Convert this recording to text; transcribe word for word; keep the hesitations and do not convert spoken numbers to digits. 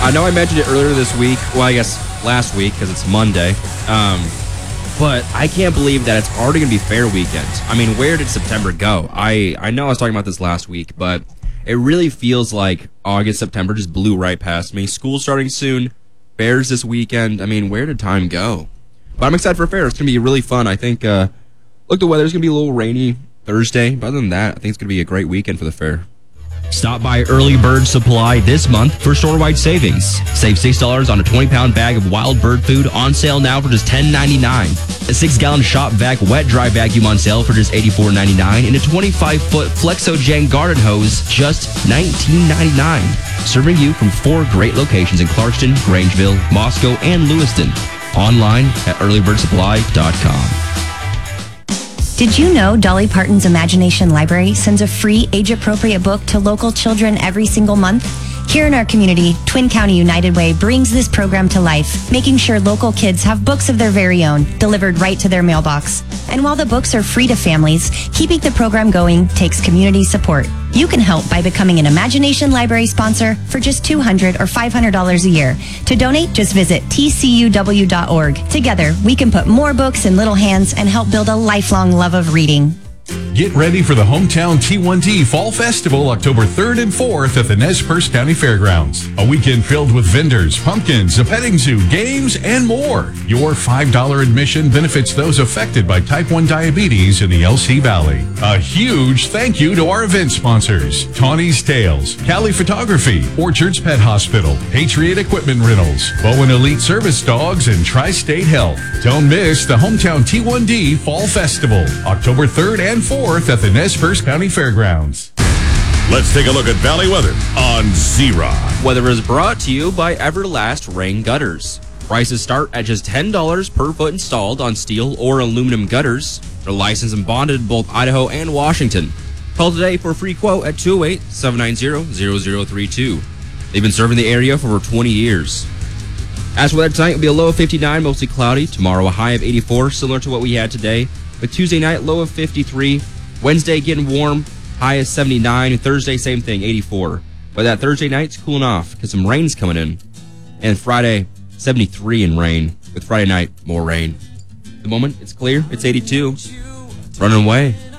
I know I mentioned it earlier this week. Well, I guess last week because it's Monday. Um, but I can't believe that it's already going to be fair weekend. I mean, where did September go? I, I know I was talking about this last week, but it really feels like August, September just blew right past me. School starting soon. Fairs this weekend. I mean, where did time go? But I'm excited for fair. It's going to be really fun. I think, uh, look, the weather's going to be a little rainy Thursday. But other than that, I think it's going to be a great weekend for the fair. Stop by Early Bird Supply this month for store-wide savings. Save six dollars on a twenty-pound bag of wild bird food on sale now for just ten ninety-nine. A six-gallon Shop Vac wet-dry vacuum on sale for just eighty-four ninety-nine. And a twenty-five foot Flexogen garden hose just nineteen ninety-nine. Serving you from four great locations in Clarkston, Grangeville, Moscow, and Lewiston. Online at early bird supply dot com. Did you know Dolly Parton's Imagination Library sends a free age-appropriate book to local children every single month? Here in our community, Twin County United Way brings this program to life, making sure local kids have books of their very own delivered right to their mailbox. And while the books are free to families, keeping the program going takes community support. You can help by becoming an Imagination Library sponsor for just two hundred dollars or five hundred dollars a year. To donate, just visit T C U W dot org. Together, we can put more books in little hands and help build a lifelong love of reading. Get ready for the Hometown T one T Fall Festival October third and fourth at the Nez Perce County Fairgrounds. A weekend filled with vendors, pumpkins, a petting zoo, games, and more. Your five dollars admission benefits those affected by type one diabetes in the L C Valley. A huge thank you to our event sponsors: Tawny's Tales, Cali Photography, Orchards Pet Hospital, Patriot Equipment Rentals, Bowen Elite Service Dogs, and Tri-State Health. Don't miss the Hometown T one D Fall Festival October third and fourth at the Nez Perce County Fairgrounds. Let's take a look at Valley weather on Z-Rock. Weather is brought to you by Everlast Rain Gutters. Prices start at just ten dollars per foot installed on steel or aluminum gutters. They're licensed and bonded in both Idaho and Washington. Call today for a free quote at two oh eight, seven nine zero, zero zero three two. They've been serving the area for over twenty years. As for weather tonight, it'll be a low of fifty-nine, mostly cloudy. Tomorrow, a high of eighty-four, similar to what we had today. But Tuesday night, low of fifty-three. Wednesday, getting warm, high of seventy-nine. Thursday, same thing, eighty-four. But that Thursday night's cooling off because some rain's coming in. And Friday, seventy-three in rain. With Friday night, more rain. At the moment, it's clear. It's eighty-two. Running away.